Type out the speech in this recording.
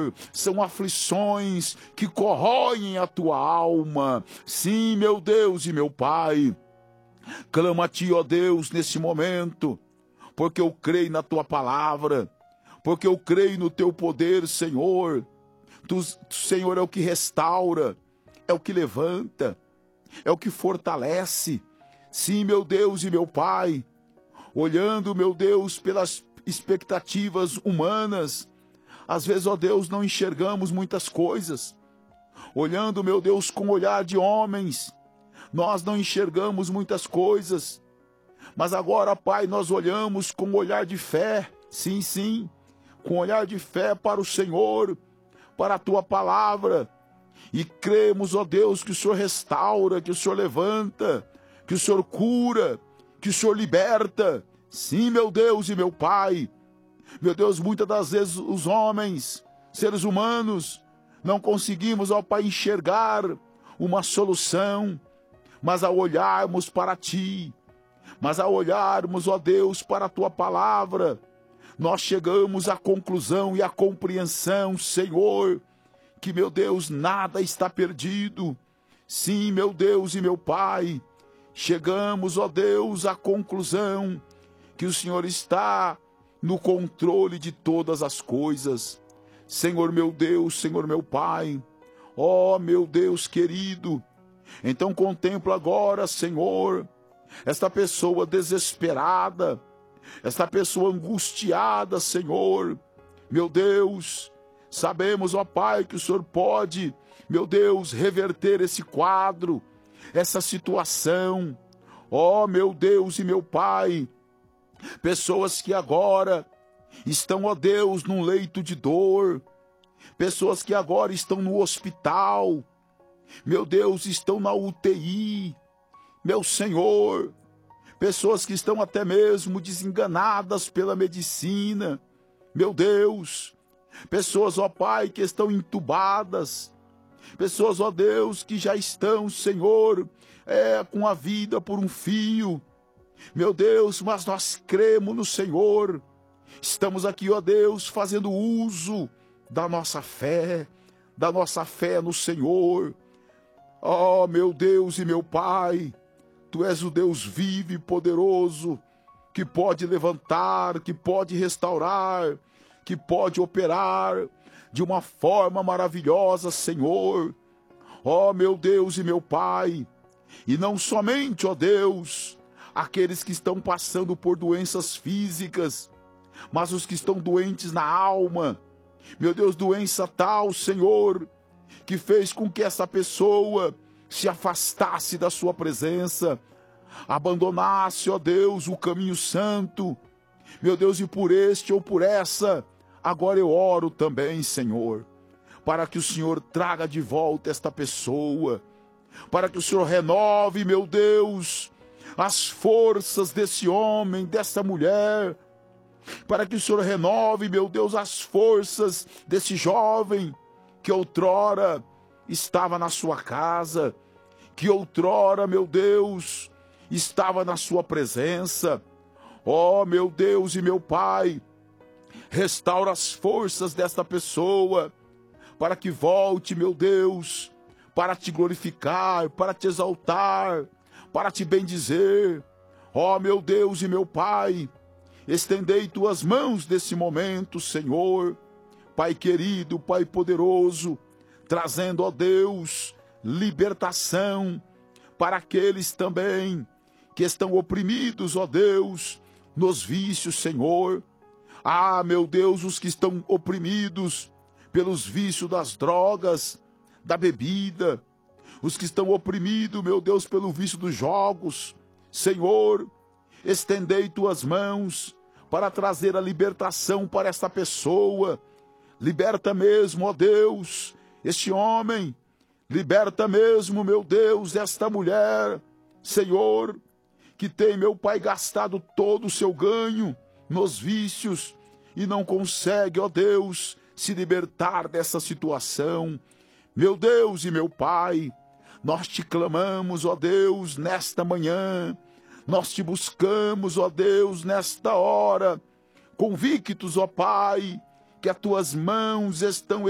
Senhor, são aflições que corroem a tua alma. Sim, meu Deus e meu Pai, clamo a ti, ó Deus, nesse momento, porque eu creio na tua palavra, porque eu creio no teu poder, Senhor. Tu, Senhor, é o que restaura, é o que levanta, é o que fortalece. Sim, meu Deus e meu Pai, olhando, meu Deus, pelas expectativas humanas, às vezes, ó Deus, não enxergamos muitas coisas. Olhando, meu Deus, com o olhar de homens, nós não enxergamos muitas coisas. Mas agora, Pai, nós olhamos com o olhar de fé, sim, sim, com o olhar de fé para o Senhor, para a tua palavra. E cremos, ó Deus, que o Senhor restaura, que o Senhor levanta, que o Senhor cura, que o Senhor liberta. Sim, meu Deus e meu Pai. Meu Deus, muitas das vezes os homens, seres humanos, não conseguimos, ó Pai, enxergar uma solução, mas ao olharmos para Ti, mas ao olharmos, ó Deus, para a Tua palavra, nós chegamos à conclusão e à compreensão, Senhor, que, meu Deus, nada está perdido. Sim, meu Deus e meu Pai, chegamos, ó Deus, à conclusão que o Senhor está no controle de todas as coisas. Senhor meu Deus, Senhor meu Pai, ó meu Deus querido, então contempla agora, Senhor, esta pessoa desesperada, esta pessoa angustiada, Senhor. Meu Deus, sabemos, ó Pai, que o Senhor pode, meu Deus, reverter esse quadro, essa situação. Ó meu Deus e meu Pai, pessoas que agora estão, ó Deus, num leito de dor, pessoas que agora estão no hospital, meu Deus, estão na UTI, meu Senhor, pessoas que estão até mesmo desenganadas pela medicina, meu Deus, pessoas, ó Pai, que estão entubadas, pessoas, ó Deus, que já estão, Senhor, com a vida por um fio. Meu Deus, mas nós cremos no Senhor. Estamos aqui, ó Deus, fazendo uso da nossa fé no Senhor. Ó meu Deus e meu Pai, Tu és o Deus vivo e poderoso, que pode levantar, que pode restaurar, que pode operar de uma forma maravilhosa, Senhor. Ó meu Deus e meu Pai, e não somente, ó Deus, aqueles que estão passando por doenças físicas, mas os que estão doentes na alma. Meu Deus, doença tal, Senhor, que fez com que essa pessoa se afastasse da sua presença, abandonasse, ó Deus, o caminho santo. Meu Deus, e por este ou por essa, agora eu oro também, Senhor, para que o Senhor traga de volta esta pessoa, para que o Senhor renove, meu Deus, as forças desse homem, dessa mulher, para que o Senhor renove, meu Deus, as forças desse jovem que outrora estava na sua casa, que outrora, meu Deus, estava na sua presença. Ó, meu Deus e meu Pai, restaura as forças desta pessoa, para que volte, meu Deus, para te glorificar, para te exaltar, para te bendizer. Ó, meu Deus e meu Pai, estendei tuas mãos nesse momento, Senhor, Pai querido, Pai poderoso, trazendo, ó Deus, libertação para aqueles também que estão oprimidos, ó Deus, nos vícios, Senhor. Ah, meu Deus, os que estão oprimidos pelos vícios das drogas, da bebida, os que estão oprimidos, meu Deus, pelo vício dos jogos, Senhor, estendei tuas mãos para trazer a libertação para esta pessoa. Liberta mesmo, ó Deus, este homem. Liberta mesmo, meu Deus, esta mulher, Senhor, que tem, meu Pai, gastado todo o seu ganho nos vícios e não consegue, ó Deus, se libertar dessa situação. Meu Deus e meu Pai, nós te clamamos, ó Deus, nesta manhã. Nós te buscamos, ó Deus, nesta hora, convictos, ó Pai, que as tuas mãos estão